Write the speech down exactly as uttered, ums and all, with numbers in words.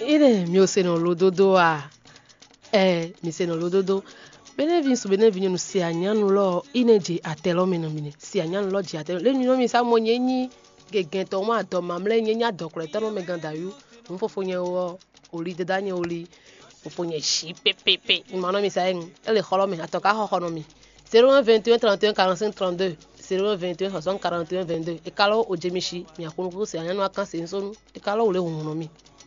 ine mi ose no lododo a eh mi se no lododo bene vin su bene vin no si anyanu lo ine je atelo mi no mi si anyanu lo je atelo le mi no mi sa mo nyenyi gegen to ma to mamle nyenya dokre to no me ganda yu mo fofo nye wo oli de danye oli fofo nye shi pepepe ma no mi sa en ele kholo mi atoka ho ho no mi zéro un vingt et un trente et un quarante-cinq trente-deux zéro un vingt et un soixante quarante et un vingt-deux e kalo o jemishi mi akunu ko se anyanu akan se nsonu e kalo ole hunno mi